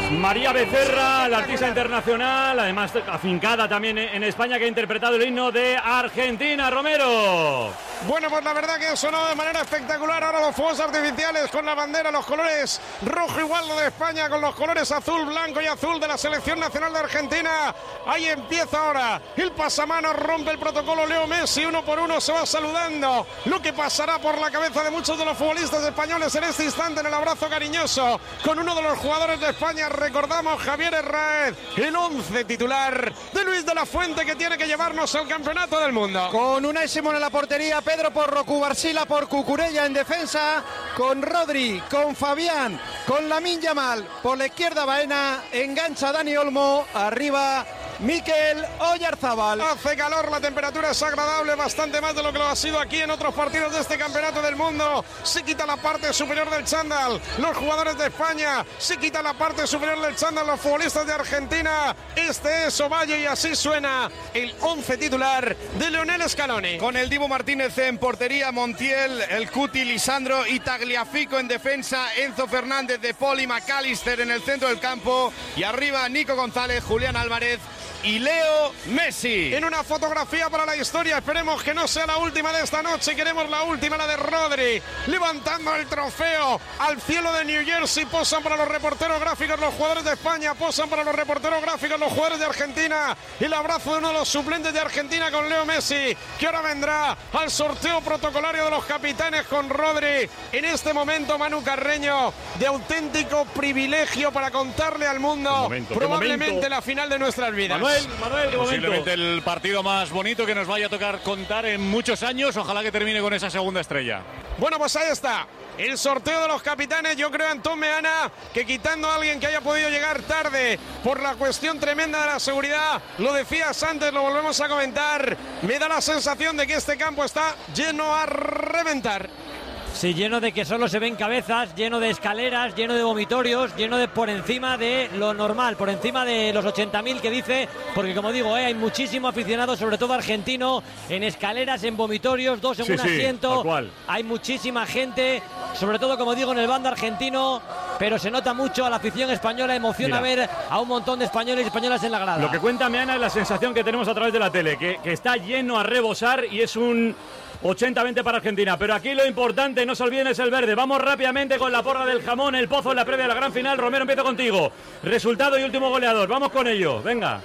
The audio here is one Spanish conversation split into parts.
María Becerra, la artista internacional, además afincada también en España, que ha interpretado el himno de Argentina. Romero. Bueno, pues la verdad que sonó de manera espectacular. Ahora los fuegos artificiales con la bandera, los colores rojo igual de España, con los colores azul, blanco y azul de la selección nacional de Argentina. Ahí empieza ahora el pasamano, rompe el protocolo Leo Messi, uno por uno se va saludando. Lo que pasará por la cabeza de muchos de los futbolistas españoles en este instante, en el abrazo cariñoso con uno de los jugadores de España. Recordamos, Javier Herráez, el 11 titular de Luis de la Fuente, que tiene que llevarnos al campeonato del mundo. Con Unai Simón en la portería, Pedro Porro, Cubarsila por Cucurella en defensa, con Rodri, con Fabián, con Lamine Yamal por la izquierda Baena, engancha Dani Olmo, arriba Mikel Oyarzábal. Hace calor, la temperatura es agradable, bastante más de lo que lo ha sido aquí en otros partidos de este campeonato del mundo. Se quita la parte superior del chándal los jugadores de España, se quita la parte superior del chándal los futbolistas de Argentina. Este es Ovalle y así suena el 11 titular de Lionel Scaloni. Con el Dibu Martínez en portería, Montiel, el Cuti, Lisandro y Tagliafico en defensa, Enzo Fernández, De Paul y McAllister en el centro del campo, y arriba Nico González, Julián Álvarez y Leo Messi. En una fotografía para la historia, esperemos que no sea la última de esta noche, queremos la última, la de Rodri, levantando el trofeo al cielo de New Jersey. Posan para los reporteros gráficos los jugadores de España, posan para los reporteros gráficos los jugadores de Argentina. El abrazo de uno de los suplentes de Argentina con Leo Messi, que ahora vendrá al sorteo protocolario de los capitanes con Rodri. En este momento, Manu Carreño, de auténtico privilegio para contarle al mundo probablemente la final de nuestras vidas. Manuel, posiblemente el partido más bonito que nos vaya a tocar contar en muchos años. Ojalá que termine con esa segunda estrella. Bueno, pues ahí está el sorteo de los capitanes. Yo creo, Antón Meana, que quitando a alguien que haya podido llegar tarde por la cuestión tremenda de la seguridad, lo decías antes, lo volvemos a comentar, me da la sensación de que este campo está lleno a reventar. Sí, lleno de que solo se ven cabezas, lleno de escaleras, lleno de vomitorios, lleno de por encima de lo normal, por encima de los 80.000 que dice, porque como digo, hay muchísimo aficionado, sobre todo argentino, en escaleras, en vomitorios, dos en un asiento, hay muchísima gente, sobre todo como digo en el bando argentino, pero se nota mucho a la afición española, emociona ver a un montón de españoles y españolas en la grada. Lo que cuenta Meana es la sensación que tenemos a través de la tele, que está lleno a rebosar y es un 80-20 para Argentina, pero aquí lo importante, no se olviden, es el verde. Vamos rápidamente con la porra del jamón, el Pozo en la previa de la gran final. Romero, empiezo contigo. Resultado y último goleador, vamos con ello, venga.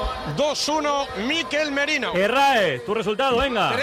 2-1 Mikel Merino. Herráez, tu resultado, venga.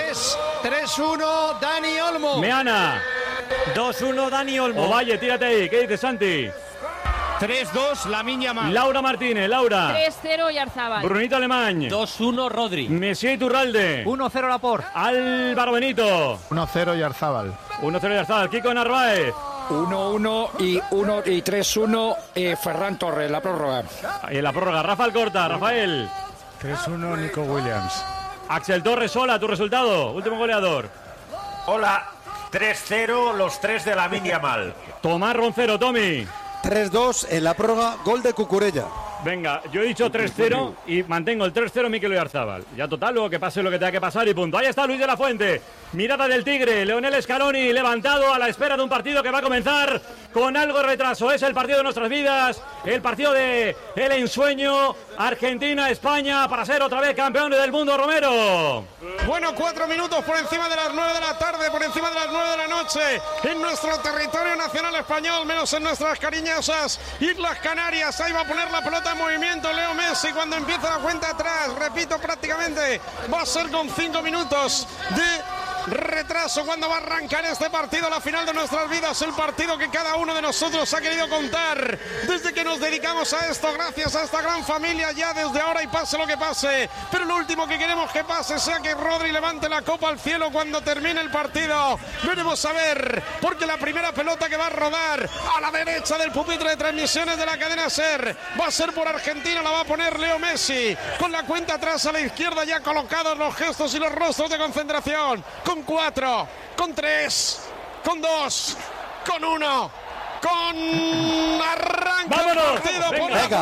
3-1 Dani Olmo. Meana. 2-1 Dani Olmo. Ovalle, tírate ahí, ¿qué dices, Santi? 3-2 Lamine Yamal. Laura Martínez, Laura. 3-0 Oyarzábal. Brunito Alemán. 2-1 Rodri. Messier Iturralde. 1-0 Laporte. Álvaro Benito. 1-0 Oyarzábal. 1-0 Oyarzábal. Kiko Narváez. 1-1 y 3-1 Ferran Torres, la prórroga. En la prórroga, Rafa Alcorta, Rafael. 3-1 Nico Williams. Axel Torres, Sola, tu resultado, último goleador. Hola, 3-0 los tres de Lamine Yamal. Tomás Roncero, Tommy. 3-2 en la prórroga, gol de Cucurella. Venga, yo he dicho 3-0 y mantengo el 3-0 Mikel Oyarzábal. Ya total, luego que pase lo que tenga que pasar y punto. Ahí está Luis de la Fuente. Mirada del Tigre, Lionel Scaloni levantado a la espera de un partido que va a comenzar con algo de retraso. Es el partido de nuestras vidas, el partido de el ensueño. Argentina-España para ser otra vez campeones del mundo, Romero. Bueno, 4 minutos por encima de las 9 de la tarde, por encima de las 9 de la noche, en nuestro territorio nacional español, menos en nuestras cariñosas Islas Canarias. Ahí va a poner la pelota en movimiento Leo Messi cuando empieza la cuenta atrás. Repito, prácticamente va a ser con 5 minutos de retraso cuando va a arrancar este partido, la final de nuestras vidas, el partido que cada uno de nosotros ha querido contar desde que nos dedicamos a esto, gracias a esta gran familia ya desde ahora y pase lo que pase, pero lo último que queremos que pase sea que Rodri levante la copa al cielo cuando termine el partido. Veremos a ver, porque la primera pelota que va a rodar a la derecha del pupitre de transmisiones de la cadena SER va a ser por Argentina, la va a poner Leo Messi con la cuenta atrás a la izquierda, ya colocados los gestos y los rostros de concentración, con 4, con 3, con 2, con 1, con arranque el partido por la pelota en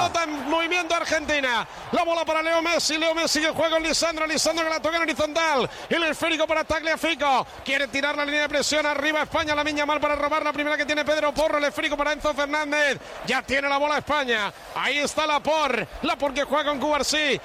movimiento Argentina. La bola para Leo Messi que juega con Lisandro que la toca en horizontal. El esférico para Tagliafico. Quiere tirar la línea de presión arriba España. La Miña Mal para robar la primera que tiene Pedro Porro. El esférico para Enzo Fernández. Ya tiene la bola España. Ahí está Laporte que juega con Cubarsí,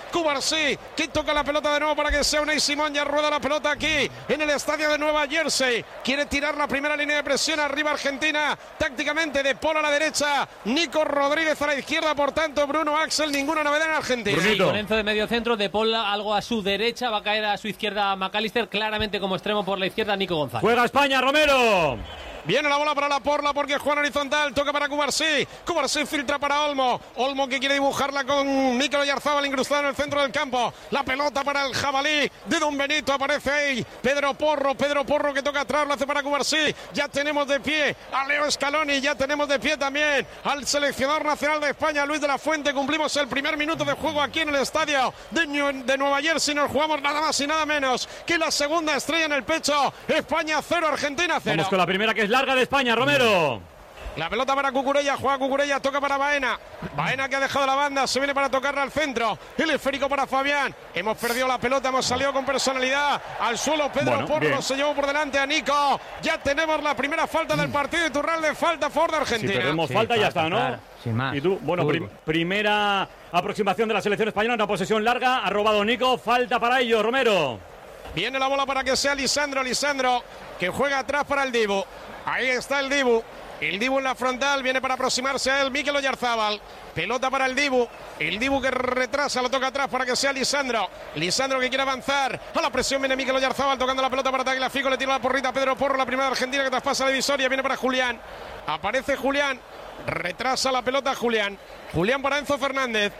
que toca la pelota de nuevo para que sea Unai Simón. Ya rueda la pelota aquí en el estadio de Nueva Jersey. Quiere tirar la primera línea de presión arriba Argentina. Tácticamente de Paul a la derecha, Nico Rodríguez a la izquierda. Por tanto, Bruno Axel, ninguna novedad en Argentina. Sí, con Enzo de medio centro, de Paul algo a su derecha, va a caer a su izquierda McAllister, claramente como extremo por la izquierda Nico González. Juega España, Romero. Viene la bola para Laporte porque juega en horizontal, toca para Cubarsí filtra para Olmo que quiere dibujarla con Mikel Oyarzabal incrustado en el centro del campo. La pelota para el jabalí de Don Benito, aparece ahí Pedro Porro que toca atrás, lo hace para Cubarsí. Ya tenemos de pie a Leo Scaloni, ya tenemos de pie también al seleccionador nacional de España, Luis de la Fuente. Cumplimos el primer minuto de juego aquí en el estadio de Nueva Jersey. Nos jugamos nada más y nada menos que la segunda estrella en el pecho. España 0, Argentina 0. Vamos con la primera, que es larga, de España, Romero. La pelota para Cucurella, juega Cucurella, toca para Baena que ha dejado la banda, se viene para tocarla al centro. El esférico para Fabián. Hemos perdido la pelota, hemos salido con personalidad al suelo. Pedro Porro bien. Se llevó por delante a Nico. Ya tenemos la primera falta del partido. Iturralde, falta a favor de Argentina. Si perdemos falta, ya está, ¿no? Claro, sin más. Y tú, bueno, primera aproximación de la selección española, una posesión larga, ha robado Nico, falta para ello, Romero. Viene la bola para que sea Lisandro, que juega atrás para el Dibu. Ahí está el Dibu en la frontal, viene para aproximarse a él Mikel Oyarzabal. Pelota para el Dibu que retrasa, lo toca atrás para que sea Lisandro que quiere avanzar. A la presión viene Mikel Oyarzabal tocando la pelota para Tagliafico, le tira la porrita a Pedro Porro, la primera de Argentina que traspasa la divisoria, viene para Julián. Aparece Julián, retrasa la pelota Julián para Enzo Fernández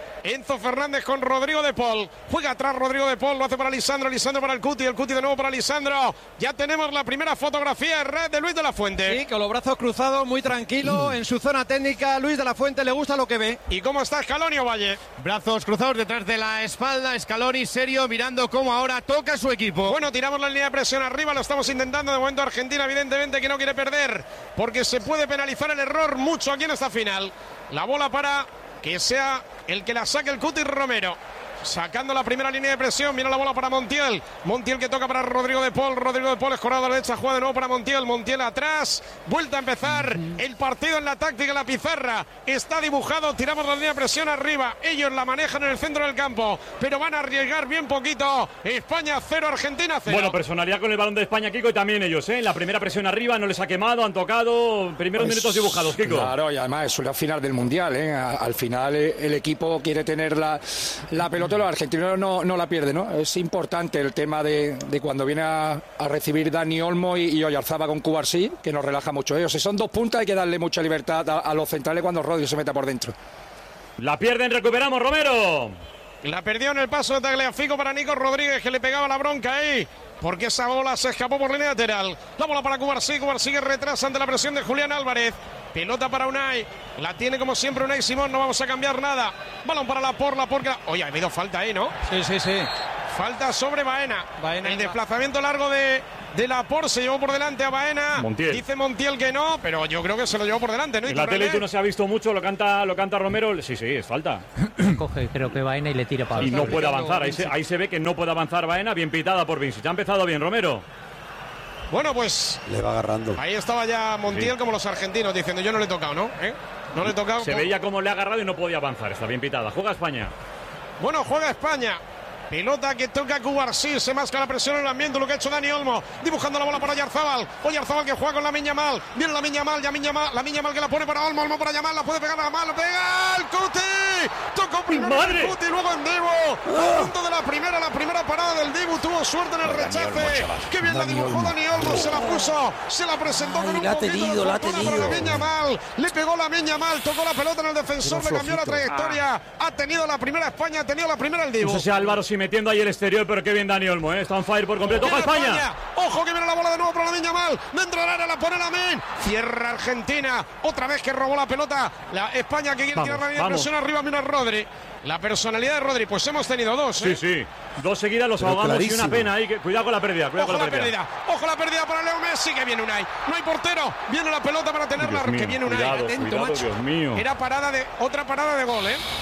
con Rodrigo de Paul, juega atrás Rodrigo de Paul, lo hace para Lisandro para el Cuti de nuevo para Lisandro. Ya tenemos la primera fotografía de red de Luis de la Fuente. Sí, con los brazos cruzados, muy tranquilo en su zona técnica. Luis de la Fuente le gusta lo que ve. ¿Y cómo está Scaloni, Valle? Brazos cruzados detrás de la espalda, Scaloni serio, mirando cómo ahora toca su equipo. Bueno, tiramos la línea de presión arriba, lo estamos intentando. De momento Argentina evidentemente que no quiere perder, porque se puede penalizar el error mucho aquí en esta final. La bola para que sea el que la saque el Cuti Romero. Sacando la primera línea de presión, viene la bola para Montiel que toca para Rodrigo de Paul escorado a la derecha, juega de nuevo para Montiel atrás, vuelta a empezar el partido en la táctica, la pizarra está dibujado, tiramos la línea de presión arriba, ellos la manejan en el centro del campo, pero van a arriesgar bien poquito. España 0, Argentina 0. Bueno, personalidad con el balón de España, Kiko, y también ellos, la primera presión arriba, no les ha quemado, han tocado, primeros minutos dibujados, Kiko. Claro, y además es una final del Mundial, al final el equipo quiere tener la pelota. Los argentinos no la pierden, ¿no? Es importante el tema de cuando viene a recibir Dani Olmo y Oyarzabal con Cubarsí, que nos relaja mucho. Si son dos puntas, hay que darle mucha libertad a los centrales cuando Rodri se meta por dentro. La pierden, recuperamos, Romero. La perdió en el paso de Tagliafico para Nico Rodríguez, que le pegaba la bronca ahí, porque esa bola se escapó por línea lateral. La bola para Cubarsí que retrasa ante la presión de Julián Álvarez. Pelota para Unai, la tiene como siempre Unai Simón, no vamos a cambiar nada. Balón para Laporte. Oye, ha habido falta ahí, ¿no? Sí. Falta sobre Baena. El desplazamiento largo de Laporte se llevó por delante a Baena. Dice Montiel que no, pero yo creo que se lo llevó por delante, ¿no? En la tele tú no se ha visto mucho, lo canta Romero. Sí, es falta. Coge, creo que Baena y le tira para. Y no puede avanzar, ahí se ve que no puede avanzar Baena, bien pitada por Vinicius. Ha empezado bien, Romero. Bueno, pues le va agarrando. Ahí estaba ya Montiel, como los argentinos, diciendo yo no le he tocado, ¿no? No le he tocado. Se veía cómo le ha agarrado y no podía avanzar. Está bien pitada. Juega España. Bueno, juega España. Pelota que toca Cubarsí, se masca la presión en el ambiente, lo que ha hecho Dani Olmo, dibujando la bola para Oyarzabal que juega con la Miña Mal, viene la Miña Mal que la pone para Olmo para Yamal, la puede pegar a Yamal, lo pega el Cuti, tocó primero el Cuti, luego en Dibu, a punto de la primera parada del Dibu, tuvo suerte en el rechace, que bien la dibujó Dani Olmo, se la puso, se la presentó con un poquito de fortuna para la Miña Mal, le pegó la Miña Mal, tocó la pelota en el defensor, le cambió la trayectoria, ha tenido la primera España, ha tenido la primera el Dibu. No sé si Álvaro si metiendo ahí el exterior, pero qué bien Dani Olmo, está on fire por completo. ¡Ojo España! ¡Ojo que viene la bola de nuevo para la Miña Mal! Dentro del área la pone Lamine. Cierra Argentina. Otra vez que robó la pelota. La España que quiere tirar la línea de presión arriba. Mira Rodri. La personalidad de Rodri. Pues hemos tenido dos. Sí. Dos seguidas los ahogamos clarísimo. Y una pena ahí. Cuidado con la pérdida. Ojo la pérdida para Leo Messi. Que viene Unai. No hay portero. Viene la pelota para tenerla. Que viene Unai. Cuidado, Dios mío. Era otra parada de gol,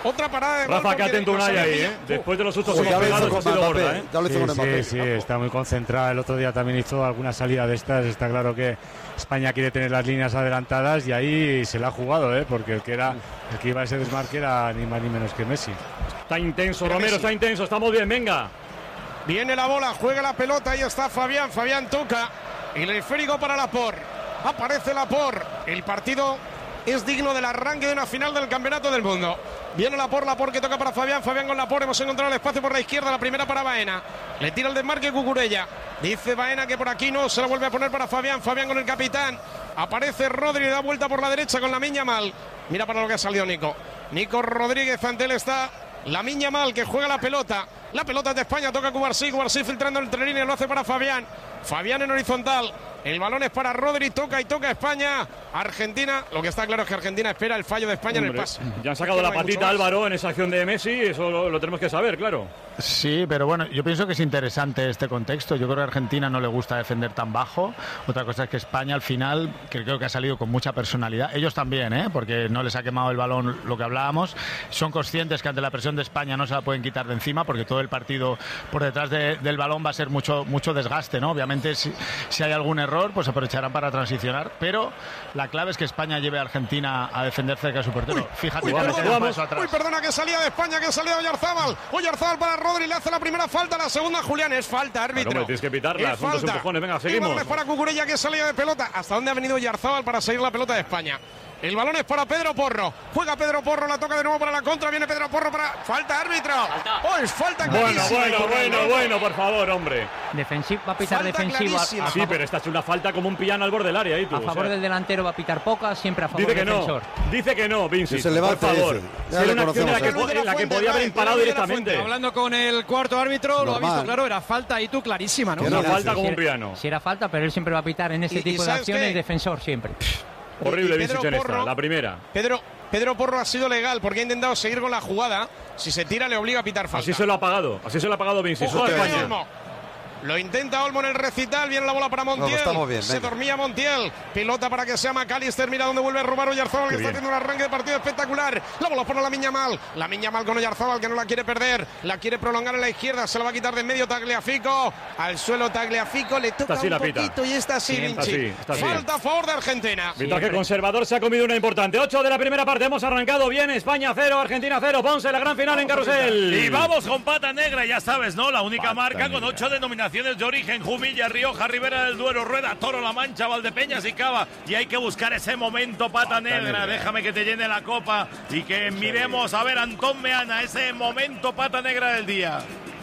Otra parada de Rafa, que atento Unai ahí, después de los sustos que hemos pegado, ha sido gorda, Ya lo hizo con Mbappé. Sí, está muy concentrada. El otro día también hizo alguna salida de estas. Está claro que España quiere tener las líneas adelantadas y ahí se la ha jugado, porque el que iba a ese desmarque era ni más ni menos que Messi. Está intenso, Romero, está intenso, estamos bien, venga. Viene la bola, juega la pelota, ahí está Fabián toca. El esférico para Laporte. Aparece Laporte. El partido es digno del arranque de una final del Campeonato del Mundo. Viene Laporte que toca para Fabián con Laporte. Hemos encontrado el espacio por la izquierda, la primera para Baena. Le tira el desmarque Cucurella. Dice Baena que por aquí no, se la vuelve a poner para Fabián con el capitán. Aparece Rodri, da vuelta por la derecha con Lamine Yamal. Mira para lo que ha salido Nico Rodríguez, ante él está Lamine Yamal, que juega la pelota. La pelota es de España, toca Cubarsí filtrando entre líneas, lo hace para Fabián en horizontal. El balón es para Rodri, toca España. Argentina, lo que está claro es que Argentina espera el fallo de España en el pase. Ya han sacado la patita Álvaro en esa acción de Messi, eso lo tenemos que saber, claro. Sí, pero bueno, yo pienso que es interesante este contexto. Yo creo que a Argentina no le gusta defender tan bajo. Otra cosa es que España al final, que creo que ha salido con mucha personalidad. Ellos también, porque no les ha quemado el balón, lo que hablábamos. Son conscientes que ante la presión de España no se la pueden quitar de encima, porque todo el partido por detrás del balón va a ser mucho desgaste, ¿no? Obviamente si hay algún error, pues aprovecharán para transicionar, pero la clave es que España lleve a Argentina a defender cerca de su portero. Fíjate, perdona, que salía de España, que salía Oyarzábal para Rodri, le hace la primera falta, la segunda Julián, es falta, árbitro. Claro, tienes que pitarla, son dos empujones, venga, seguimos. El balón es para Cucurella, que salía de pelota. ¿Hasta dónde ha venido Oyarzábal para seguir la pelota de España? El balón es para Pedro Porro. Juega Pedro Porro, la toca de nuevo para la contra. Viene Pedro Porro para... ¡Falta, árbitro! ¡Oh, es falta clarísima! Bueno, por favor, hombre. Va a pitar defensivo. Sí, pero esta es una falta como un piano al borde del área. A favor del delantero va a pitar pocas, siempre a favor del defensor. Dice que no, Vinci. Por favor. Era una acción en la que podía haber imparado directamente. Hablando con el cuarto árbitro, lo ha visto claro, era falta y tú clarísima, ¿no? Una falta como un piano. Si era falta, pero él siempre va a pitar en ese tipo de acciones, defensor siempre. Horrible Vinci en esta, la primera. Pedro Porro ha sido legal porque ha intentado seguir con la jugada. Si se tira le obliga a pitar falta. Así se lo ha pagado Vinci. España. Lo intenta Olmo en el recital, viene la bola para Montiel. Se dormía Montiel. Pelota para que sea McAllister. Mira dónde vuelve a robar Oyarzábal, que está haciendo un arranque de partido espectacular. La bola para Lamine Yamal con Oyarzábal, que no la quiere perder. La quiere prolongar en la izquierda. Se la va a quitar de en medio Tagliafico. Al suelo Tagliafico. Le toca un poquito y está así, Vinci. Falta a favor de Argentina. Arbitraje conservador, se ha comido una importante. 8 de la primera parte. Hemos arrancado bien. España 0, Argentina 0. Ponce, la gran final en Carrusel. Y vamos con Pata Negra, ya sabes, ¿no? La única marca con 8 denominaciones de origen: Jumilla, Rioja, Ribera del Duero, Rueda, Toro, La Mancha, Valdepeñas y Cava. Y hay que buscar ese momento, Pata Negra. Déjame que te llene la copa y que miremos a ver, Antón Meana, ese momento Pata Negra del día.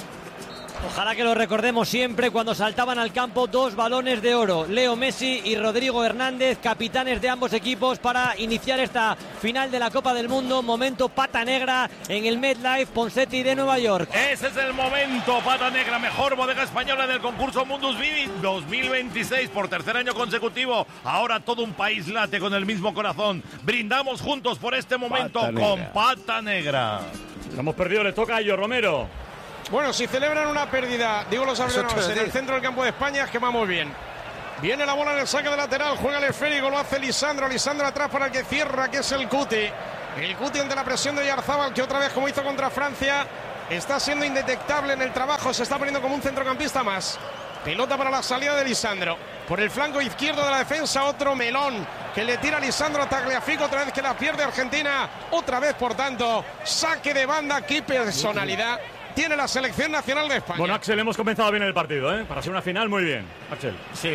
Ojalá que lo recordemos siempre cuando saltaban al campo dos balones de oro, Leo Messi y Rodrigo Hernández, capitanes de ambos equipos, para iniciar esta final de la Copa del Mundo. Momento Pata Negra en el MetLife Ponseti de Nueva York. Ese es el momento, Pata Negra, mejor bodega española en el concurso Mundus Vivit 2026 por tercer año consecutivo. Ahora todo un país late con el mismo corazón. Brindamos juntos por este momento con Pata Negra. Hemos perdido, le toca a ellos, Romero. Bueno, si celebran una pérdida, digo los aficionados, en el centro del campo de España, es que vamos bien. Viene la bola en el saque de lateral, juega el esférico, lo hace Lisandro atrás para el que cierra, que es el Cuti. El Cuti ante la presión de Oyarzábal, que otra vez, como hizo contra Francia, está siendo indetectable en el trabajo, se está poniendo como un centrocampista más. Pelota para la salida de Lisandro. Por el flanco izquierdo de la defensa, otro melón que le tira Lisandro a Tagliafico, otra vez que la pierde Argentina. Otra vez, por tanto, saque de banda, qué personalidad tiene la selección nacional de España. Bueno, Axel, hemos comenzado bien el partido, Para ser una final, muy bien, Axel. Sí.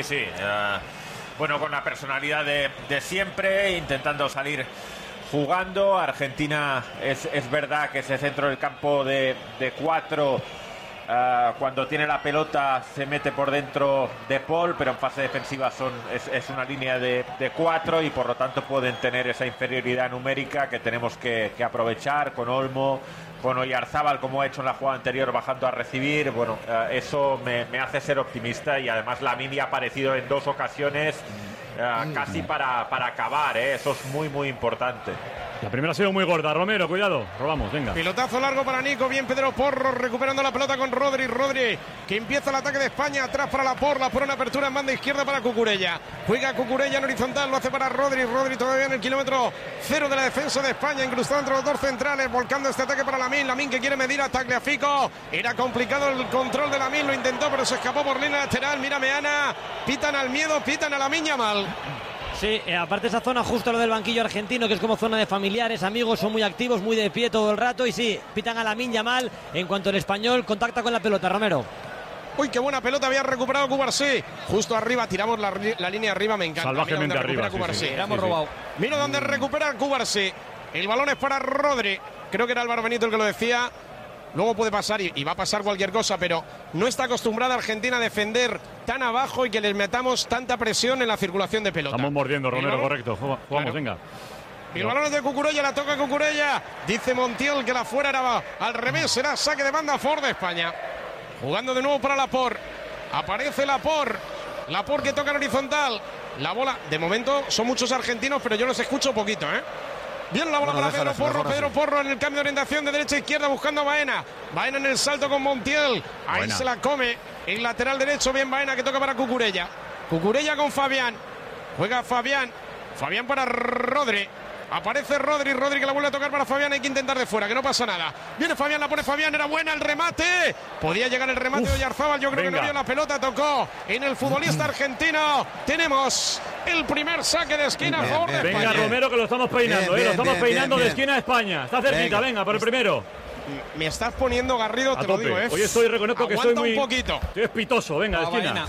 Bueno, con la personalidad de siempre, intentando salir jugando. Argentina es verdad que ese centro del campo de 4, cuando tiene la pelota se mete por dentro de Paul, pero en fase defensiva es una línea de 4 y por lo tanto pueden tener esa inferioridad numérica que tenemos que aprovechar con Olmo, con Oyarzábal, como ha hecho en la jugada anterior, bajando a recibir. Bueno, eso me hace ser optimista, y además Lamine ha aparecido en 2 ocasiones casi para acabar, eso es muy, muy importante. La primera ha sido muy gorda. Romero, cuidado. Robamos, venga. Pilotazo largo para Nico. Bien Pedro Porro recuperando la pelota con Rodri. Rodri que empieza el ataque de España. Atrás para Laporte. Laporte en apertura en banda izquierda para Cucurella. Juega Cucurella en horizontal. Lo hace para Rodri. Rodri todavía en el kilómetro 0 de la defensa de España. Incrustado entre los dos centrales. Volcando este ataque para Lamine. Lamine que quiere medir a Tagliafico. Era complicado el control de Lamine. Lo intentó pero se escapó por línea lateral. Mira Meana. Pitan al miedo. Pitan a Lamine Yamal. Sí, aparte esa zona justo lo del banquillo argentino, que es como zona de familiares, amigos, son muy activos, muy de pie todo el rato y sí, pitan a Lamine Yamal en cuanto el español contacta con la pelota, Romero. Uy, qué buena pelota había recuperado Cubarsí. Justo arriba, tiramos la línea arriba, me encanta. Salvajemente arriba, sí. Hemos robado. Mira dónde recupera Cubarsí. El balón es para Rodri. Creo que era Álvaro Benito el que lo decía. Luego puede pasar y va a pasar cualquier cosa, pero no está acostumbrada Argentina a defender tan abajo y que les metamos tanta presión en la circulación de pelota. Estamos mordiendo, Romero, correcto. Jugamos, claro. Venga. El balón es de Cucurella, la toca Cucurella. Dice Montiel que la fuera era al revés, será saque de banda a favor de España. Jugando de nuevo para Laporte. Aparece Laporte. Laporte que toca en horizontal. La bola, de momento son muchos argentinos, pero yo los escucho poquito, Bien la bola para Pedro Porro. Pedro Porro en el cambio de orientación de derecha a izquierda buscando a Baena. Baena en el salto con Montiel. Ahí buena. Se la come. El lateral derecho, bien Baena que toca para Cucurella. Cucurella con Fabián. Juega Fabián. Fabián para Rodri. Aparece Rodri. Rodri que la vuelve a tocar para Fabián. Hay que intentar de fuera, que no pasa nada. Viene Fabián, la pone Fabián. Era buena el remate. Podía llegar el remate de Oyarzábal. Yo creo que no vio la pelota. Tocó en el futbolista argentino. Tenemos el primer saque de esquina a favor de España. Venga, Romero, que lo estamos peinando. Lo estamos peinando de esquina a España. Está cerquita, venga, por el primero. Me estás poniendo Garrido, te lo digo, Hoy reconozco que estoy muy... un poquito. Estoy espitoso, venga, de esquina.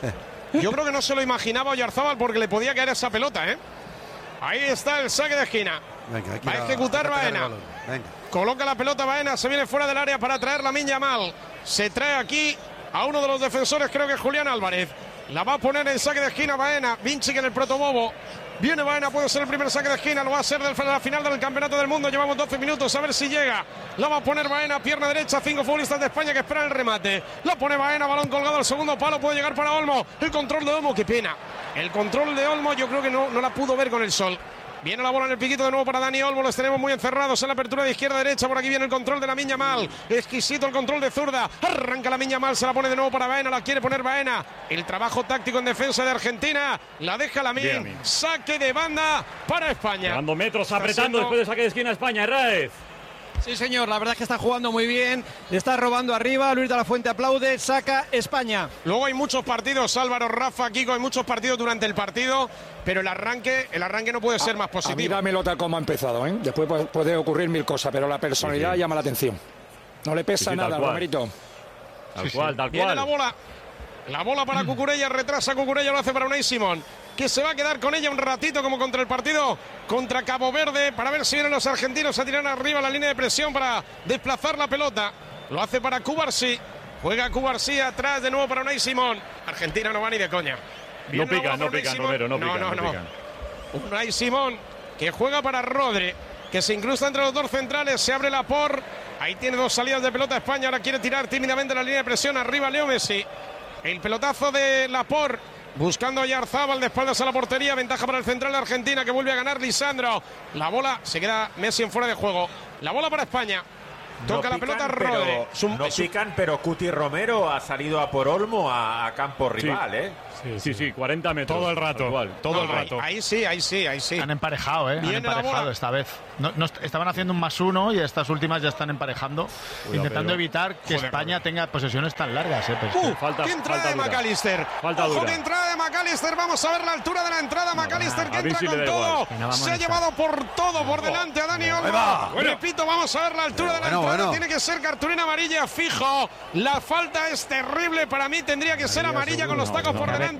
Yo creo que no se lo imaginaba Oyarzábal porque le podía caer esa pelota, Ahí está el saque de esquina. Venga, va a ejecutar Baena. Coloca la pelota Baena, se viene fuera del área para traer Lamine Yamal. Se trae aquí a uno de los defensores, creo que es Julián Álvarez. La va a poner en saque de esquina Baena. Vinci en el protobobo. Viene Baena, puede ser el primer saque de esquina, lo va a ser de la final del Campeonato del Mundo. Llevamos 12 minutos, a ver si llega. La va a poner Baena, pierna derecha, 5 futbolistas de España que esperan el remate. La pone Baena, balón colgado al segundo palo, puede llegar para Olmo. El control de Olmo, qué pena. El control de Olmo yo creo que no la pudo ver con el sol. Viene la bola en el piquito de nuevo para Dani Olmo. Los tenemos muy encerrados en la apertura de izquierda a derecha. Por aquí viene el control de Lamine Yamal. Exquisito el control de zurda. Arranca Lamine Yamal. Se la pone de nuevo para Baena. La quiere poner Baena. El trabajo táctico en defensa de Argentina. La deja Lamine. Saque de banda para España. Dando metros, apretando después de saque de esquina a España. Herráez. Sí, señor, la verdad es que está jugando muy bien, le está robando arriba, Luis de la Fuente aplaude, saca España. Luego hay muchos partidos, Álvaro, Rafa, Kiko, hay muchos partidos durante el partido, pero el arranque no puede ser más positivo. A mí dámelo tal como ha empezado, Después puede ocurrir mil cosas, pero la personalidad llama la atención. No le pesa nada, Romerito. Tal cual. Viene la bola para Cucurella, retrasa Cucurella, lo hace para Unai Simón, que se va a quedar con ella un ratito como contra el partido contra Cabo Verde, para ver si vienen los argentinos a tirar arriba la línea de presión para desplazar la pelota. Lo hace para Cubarsí, juega Cubarsí atrás de nuevo para Unai Simón. Argentina no va ni de coña. No pican, Romero, no pican. Unai Simón que juega para Rodri, que se incrusta entre los dos centrales, se abre Laporte. Ahí tiene dos salidas de pelota España, ahora quiere tirar tímidamente la línea de presión, arriba Leo Messi. El pelotazo de Laporte, buscando a Oyarzábal de espaldas a la portería, ventaja para el central de Argentina que vuelve a ganar Lisandro. La bola, se queda Messi en fuera de juego. La bola para España. Toca la pelota Rodri. No pican, pero Cuti Romero ha salido a por Olmo a campo rival, Sí, 40 metros. Todo el rato. Todo el rato. Ahí sí. Han emparejado, Han emparejado esta vez. No, estaban haciendo un +1 y estas últimas ya están emparejando, intentando evitar que España tenga posesiones tan largas. ¡Qué entrada de McAllister! ¡Ojo, qué entrada de McAllister! Vamos a ver la altura de la entrada. McAllister que entra con todo. Se ha llevado por todo por delante a Dani Olmo. Repito, vamos a ver la altura de la entrada. Tiene que ser cartulina amarilla fijo. La falta es terrible. Para mí tendría que ser amarilla con los tacos por delante.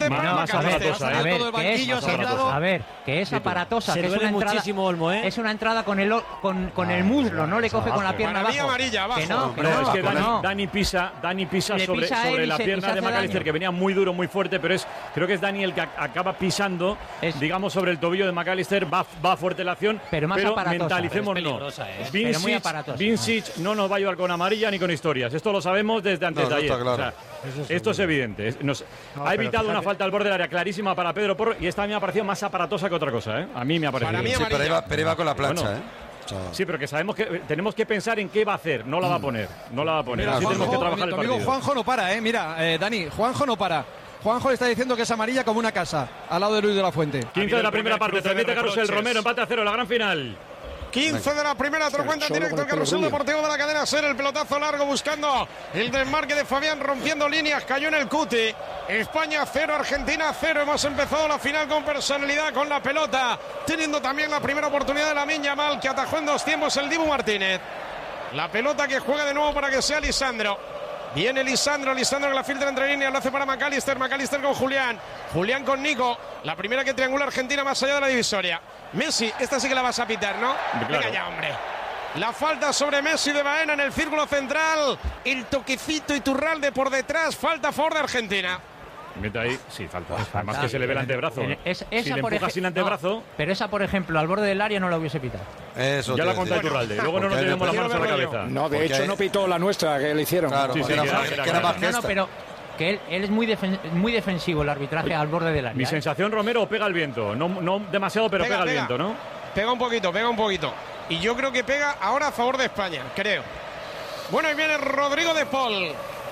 A ver, que es aparatosa. Se duele muchísimo Olmo, Es una entrada con el muslo, no le coge con la pierna abajo. Amarilla abajo. Es que Dani pisa sobre la pierna de McAllister, que venía muy duro, muy fuerte, pero creo que es Dani el que acaba pisando, digamos, sobre el tobillo de McAllister. Va fuerte la acción, pero mentalicemos no. Vincic no nos va a ayudar con amarilla ni con historias. Esto lo sabemos desde antes de ayer. Claro. O sea, esto es evidente. Ha evitado una falta al borde del área clarísima para Pedro Porro y esta a mí me ha parecido más aparatosa que otra cosa. A mí me ha parecido. Para mí pero iba con la plancha. Bueno, sí, pero que sabemos que tenemos que pensar en qué va a hacer. No la va a poner. No la va a poner. Mira, Así Juanjo, tenemos que trabajar el partido. amigo Juanjo no para, Mira, Dani, Juanjo no para. Juanjo le está diciendo que es amarilla como una casa, al lado de Luis de la Fuente. 15 de la primera parte, transmite Carrusel Romero, empate a 0, la gran final. 15 de la primera, otro cuenta en directo, Carrusel Deportivo de la cadena SER, el pelotazo largo buscando el desmarque de Fabián, rompiendo líneas, cayó en el cuti. España 0, Argentina 0, hemos empezado la final con personalidad, con la pelota, teniendo también la primera oportunidad de Lamine Yamal, que atajó en 2 tiempos el Dibu Martínez. La pelota que juega de nuevo para que sea Lisandro. Viene Lisandro que la filtra entre líneas, lo hace para McAllister con Julián con Nico, la primera que triangula Argentina más allá de la divisoria. Messi, esta sí que la vas a pitar, ¿no? Claro. Venga ya, hombre. La falta sobre Messi de Baena en el círculo central, el toquecito Iturralde por detrás, falta a favor de Argentina. Mete ahí, sí, falta. Además que se le ve el antebrazo. Esa, si le empuja sin antebrazo. No, pero esa, por ejemplo, al borde del área no la hubiese pitado. Eso ya la conta Iturralde. Luego no nos tenemos las manos a la cabeza. No, de hecho no pitó la nuestra que le hicieron. Claro, sí, era más que no, pero que él es muy defensivo, el arbitraje al borde del área. Mi sensación, Romero, pega el viento. No demasiado, pero pega el viento, ¿no? Pega un poquito. Y yo creo que pega ahora a favor de España, creo. Bueno, y viene Rodrigo de Paul.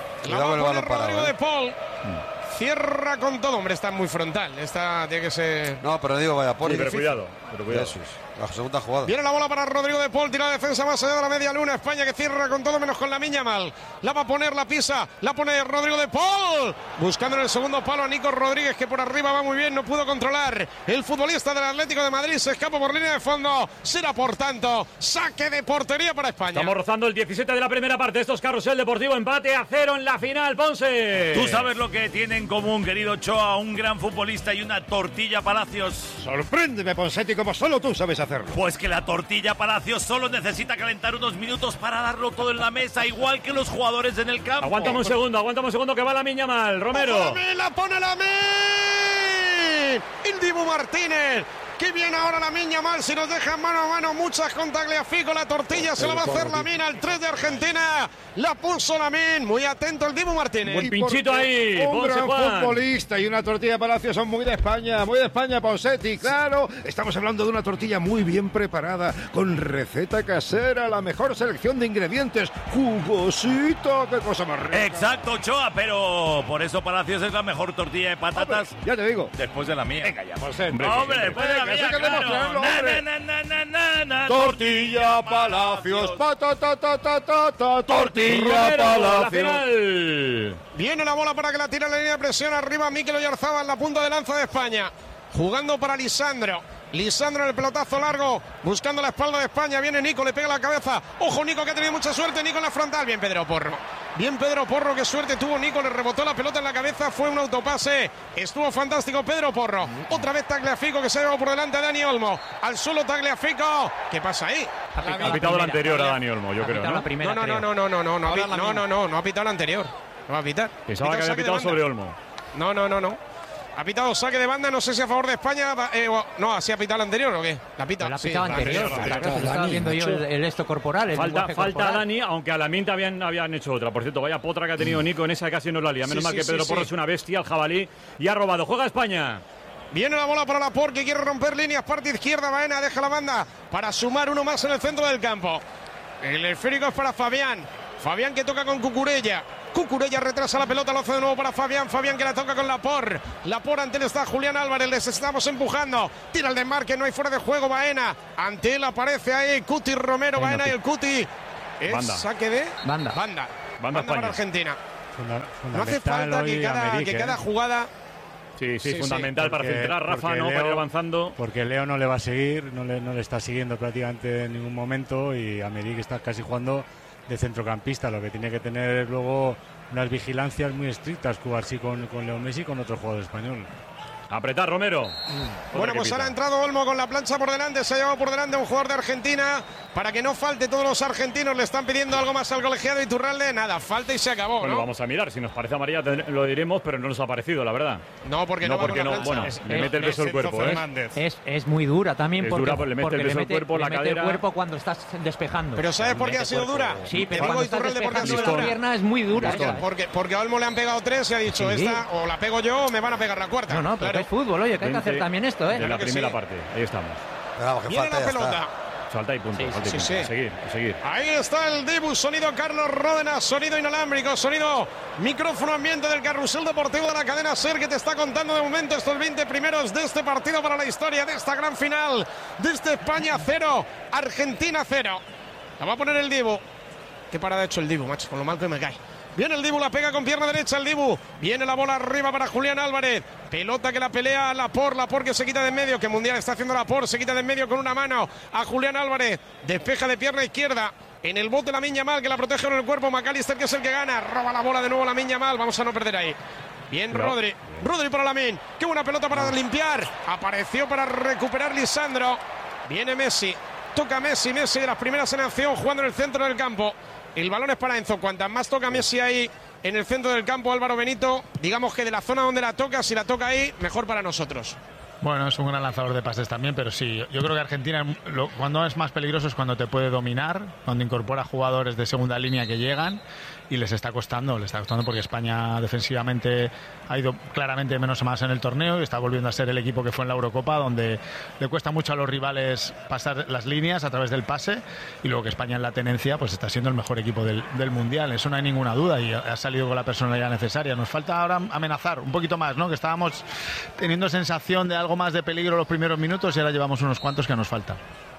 Rodrigo de Paul. Cierra con todo, hombre, está muy frontal. Esta tiene que ser. No, pero digo, vaya, por pero cuidado. Eso es. La segunda jugada. Viene la bola para Rodrigo de Paul, tira la defensa más allá de la media luna. España que cierra con todo menos con Lamine Yamal. La va a poner, la pisa, la pone Rodrigo de Paul. Buscando en el segundo palo a Nico Rodríguez, que por arriba va muy bien, no pudo controlar. El futbolista del Atlético de Madrid se escapa por línea de fondo. Será, por tanto, saque de portería para España. Estamos rozando el 17 de la primera parte. Esto es Carrusel Deportivo, empate a 0 en la final, Ponce. Tú sabes lo que tiene en común, querido Ochoa, un gran futbolista y una tortilla Palacios. Sorpréndeme, Ponsetti, como solo tú sabes hacerlo. Pues que la tortilla Palacios solo necesita calentar unos minutos para darlo todo en la mesa, igual que los jugadores en el campo. Aguántame un segundo, que va Lamine Yamal. Romero. La pone Lamine. El Dibu Martínez. Qué bien ahora Lamine Yamal, si nos dejan mano a mano muchas con Tagliafico, la tortilla se la va a hacer Lamine al 3 de Argentina, la puso Lamine, muy atento el Dibu Martínez. Buen pinchito ahí, un gran futbolista y una tortilla de Palacio son muy de España, Ponsetti, claro, estamos hablando de una tortilla muy bien preparada, con receta casera, la mejor selección de ingredientes, jugosito, qué cosa más rica. Exacto, Ochoa, pero por eso Palacios es la mejor tortilla de patatas. Hombre, ya te digo. Después de la mía. Venga ya, Ponsetti. Hombre, después de la mía. Tortilla Palacios, tortilla Palacios. Viene la bola para que la tire a la línea de presión arriba Mikel Oyarzabal, la punta de lanza de España, jugando para Lisandro en el pelotazo largo, buscando la espalda de España. Viene Nico, le pega la cabeza. Ojo Nico, que ha tenido mucha suerte. Nico en la frontal. Bien Pedro Porro, qué suerte tuvo Nico. Le rebotó la pelota en la cabeza. Fue un autopase. Estuvo fantástico Pedro Porro. Otra vez Tagliafico, que se ha llevado por delante a Dani Olmo. Al suelo Tagliafico. ¿Qué pasa ahí? Ha pitado la anterior a Dani Olmo, yo creo, ¿no? No ha pitado la anterior. No va a pitar. Pensaba que había pitado sobre Olmo. No. Ha pitado saque de banda, no sé si a favor de España. No, ¿así ha pitado la anterior o qué? La pita. La ha pitado anterior. Estaba viendo yo el esto corporal. Falta a Dani, aunque a la Minta habían hecho otra. Por cierto, vaya potra que ha tenido Nico en esa, casi no la lía. Menos mal que Pedro Porro es una bestia, el jabalí, y ha robado. Juega España. Viene la bola para Laporte, que quiere romper líneas, parte izquierda, Baena deja la banda para sumar uno más en el centro del campo. El esférico es para Fabián que toca con Cucurella retrasa la pelota, lo hace de nuevo para Fabián que la toca con Laporte ante él está Julián Álvarez, les estamos empujando, tira el desmarque, no hay fuera de juego Baena, ante él aparece ahí Cuti Romero, Baena y el Cuti. Es saque de banda para Argentina. No hace falta que cada jugada. Sí, fundamental para centrar, Rafa, ¿no? Para ir avanzando. Porque Leo no le va a seguir, no le está siguiendo prácticamente en ningún momento, y Americ está casi jugando de centrocampista, lo que tiene que tener luego unas vigilancias muy estrictas, jugar así con Leo Messi y con otro jugador español. Apretar, Romero. Bueno, pues ahora ha entrado Olmo con la plancha por delante. Se ha llevado por delante a un jugador de Argentina. Para que no falte, todos los argentinos le están pidiendo algo más al colegiado Iturralde. Nada, falta y se acabó, Bueno, ¿no? vamos a mirar. Si nos parece amarilla lo diremos, pero no nos ha parecido, la verdad. No, porque no va con la plancha. Bueno, le mete el peso del cuerpo, Es muy dura también Es porque, dura, pues le mete porque el peso del cuerpo, la le mete cadera. el cuerpo cuando estás despejando. Pero ¿sabes por qué ha sido dura? Sí, pero Te cuando digo estás Iturralde porque ha sido despejando la dura. pierna es muy dura. Porque a Olmo le han pegado 3 y ha dicho, Sí. esta o la pego yo o me van a pegar la cuarta. No, pero Claro. es fútbol, oye, que hay que hacer también esto, De la primera sí. parte. Ahí estamos. Viene la pelota. Salta y punto. Sí, salta y sí, punto. sí. A seguir, a seguir. Ahí está el Dibu, sonido Carlos Ródenas, sonido inalámbrico, sonido micrófono ambiente del carrusel deportivo de la cadena SER que te está contando de momento estos 20 primeros de este partido para la historia, de esta gran final, de este España 0, Argentina 0. La va a poner el Dibu. Qué parada ha hecho el Dibu, macho, con lo mal que me cae. Viene el Dibu, la pega con pierna derecha el Dibu. Viene la bola arriba para Julián Álvarez. Pelota que la pelea Laporte que se quita de en medio. Que Mundial está haciendo Laporte, se quita de en medio con una mano a Julián Álvarez. Despeja de pierna izquierda. En el bote Lamine Yamal que la protege con el cuerpo. McAllister que es el que gana. Roba la bola de nuevo Lamine Yamal. Vamos a no perder ahí. Bien, Rodri. Rodri para Lamine. Qué buena pelota para limpiar. Apareció para recuperar Lisandro. Viene Messi. Toca Messi. Messi de las primeras en acción jugando en el centro del campo. El balón es para Enzo. Cuantas más toca Messi ahí en el centro del campo, Álvaro Benito, digamos que de la zona donde la toca, si la toca ahí, mejor para nosotros. Bueno, es un gran lanzador de pases también, pero sí, yo creo que Argentina cuando es más peligroso es cuando te puede dominar, cuando incorpora jugadores de segunda línea que llegan y les está costando porque España defensivamente ha ido claramente menos a más en el torneo y está volviendo a ser el equipo que fue en la Eurocopa, donde le cuesta mucho a los rivales pasar las líneas a través del pase, y luego que España en la tenencia pues está siendo el mejor equipo del Mundial, eso no hay ninguna duda, y ha salido con la personalidad necesaria. Nos falta ahora amenazar un poquito más, ¿no? Que estábamos teniendo sensación de algo más de peligro los primeros minutos y ahora llevamos unos cuantos que nos falta.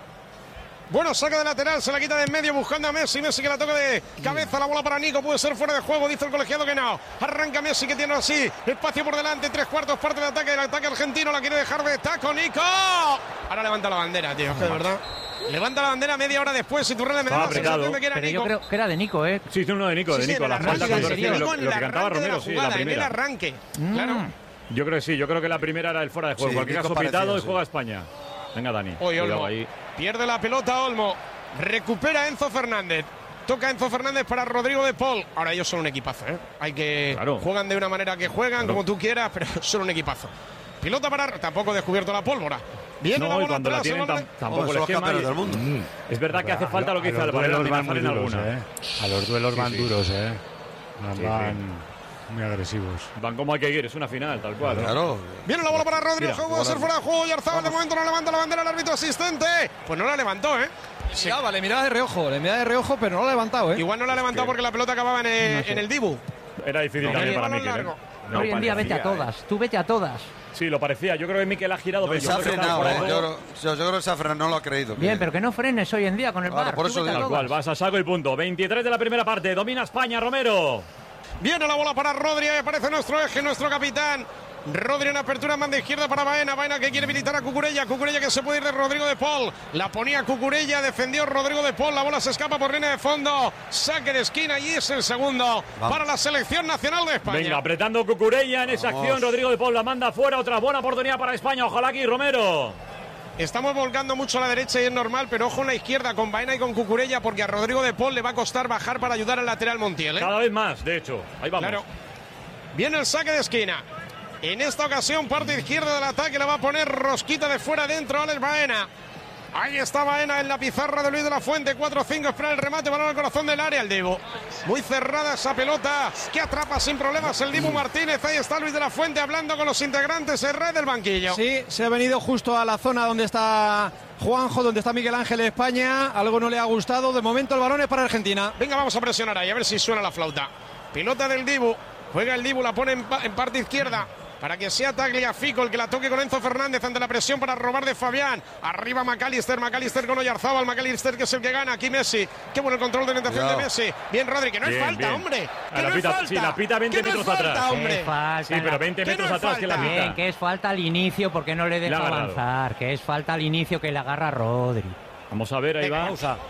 Bueno, saca de lateral, se la quita de en medio buscando a Messi. Messi que la toca de cabeza, la bola para Nico, puede ser fuera de juego, dice el colegiado que no. Arranca Messi que tiene así, espacio por delante, 3/4 parte del ataque argentino, la quiere dejar de taco Nico. Ahora levanta la bandera, tío, es que de verdad. Levanta la bandera media hora después, Iturralde me da la sensación de que era pero Nico. yo creo que era de Nico, ¿eh? Sí, uno de Nico, Sí, de Nico. La falta cuando recibe lo que cantaba Romero, sí, la en el primera. arranque, claro. Yo creo que sí, yo creo que la primera era el fuera de juego. Sí, Cualquier Nico caso pitado parecía, y sí. juega España. Venga, Dani. Hoy cuidado Olmo ahí. pierde la pelota Olmo, recupera Enzo Fernández. Toca Enzo Fernández para Rodrigo de Paul. Ahora ellos son un equipazo, ¿eh? Hay que juegan de una manera que juegan, como tú quieras, pero son un equipazo. Pilota para tampoco descubierto la pólvora. Viene la No, y bola cuando la atrás, tienen el balón tampoco son les los quema. campeones del mundo. Es verdad que hace falta lo que dice Álvaro, amenazar en alguna. A los duelos van duros, Sí, van muy agresivos. Van como hay que ir, es una final, tal cual. Claro. Viene la bola para Rodrigo, Mira, juego a ser fuera de juego. Y Arzabal de momento no levanta la bandera el árbitro asistente. Pues no la levantó, ¿eh? Le miraba de reojo, pero no la ha levantado, ¿eh? Igual no la ha levantado porque la pelota acababa en el Dibu. Era difícil también para Mikel. Hoy en día vete a todas, tú vete a todas. Sí, lo parecía. Yo creo que Mikel ha girado. No, pero se ha yo creo que frenado, estaba fuera de yo juego. creo que se ha frenado, no lo ha creído. Bien, pero que no frenes hoy en día con el Claro, VAR. por tú eso vete a digo. Tal cual, todas. vas a saco y punto. 23 de la primera parte. Domina España, Romero. Viene la bola para Rodri, ahí aparece nuestro eje, nuestro capitán. Rodri en apertura, manda izquierda para Baena. Baena que quiere habilitar a Cucurella. Cucurella que se puede ir de Rodrigo de Paul. La ponía Cucurella, defendió Rodrigo de Paul. La bola se escapa por línea de fondo. Saque de esquina y es el segundo para la selección nacional de España. Venga, apretando Cucurella en esa acción. Rodrigo de Paul la manda fuera. Otra buena oportunidad para España. Ojalá aquí, Romero. Estamos volcando mucho a la derecha y es normal, pero ojo en la izquierda con Baena y con Cucurella porque a Rodrigo de Paul le va a costar bajar para ayudar al lateral Montiel, ¿eh? Cada vez más, de hecho. Ahí vamos. Claro. Viene el saque de esquina. En esta ocasión, parte izquierda del ataque la va a poner rosquita de fuera adentro Alex Baena. Ahí está Baena en la pizarra de Luis de la Fuente. 4-5, espera el remate, balón al corazón del área, el Dibu. Muy cerrada esa pelota que atrapa sin problemas el Dibu Martínez. Ahí está Luis de la Fuente hablando con los integrantes en red del banquillo. Sí, se ha venido justo a la zona donde está Juanjo, donde está Miguel Ángel de España. Algo no le ha gustado. De momento el balón es para Argentina. Venga, vamos a presionar ahí, a ver si suena la flauta. Pelota del Dibu. Juega el Dibu, la pone en parte izquierda. Para que sea Tagliafico el que la toque con Enzo Fernández ante la presión para robar de Fabián. Arriba McAllister con Oyarzábal. McAllister que es el que gana. Aquí Messi. Qué bueno el control de orientación de Messi. Bien, Rodri, que no es falta, hombre. Que no es falta. Sí, la pita 20 metros atrás. Hombre. Sí, pero 20 metros atrás que la pita. Bien, que es falta al inicio porque no le deja avanzar. Que es falta al inicio que le agarra a Rodri. Vamos a ver, ahí va.